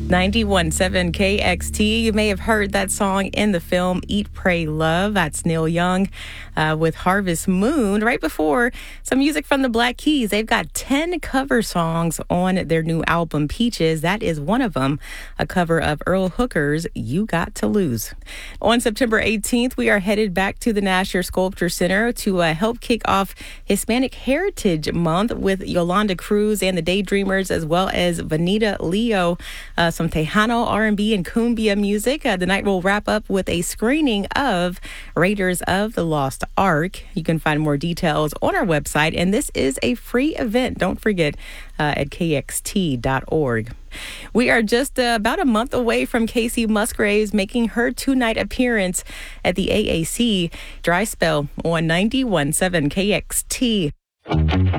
91.7 KXT. You may have heard that song in the film Eat, Pray, Love. That's Neil Young with Harvest Moon. Right before, some music from the Black Keys. They've got 10 cover songs on their new album, Peaches. That is one of them, a cover of Earl Hooker's You Got to Lose. On September 18th, we are headed back to the Nasher Sculpture Center to help kick off Hispanic Heritage Month with Yolanda Cruz and the Daydreamers, as well as Vanita Leo. Some Tejano, R&B, and cumbia music. The night will wrap up with a screening of Raiders of the Lost Ark. You can find more details on our website, and this is a free event. Don't forget at kxt.org. We are just about a month away from Kacey Musgraves making her two-night appearance at the AAC Dry Spell on 91.7 KXT.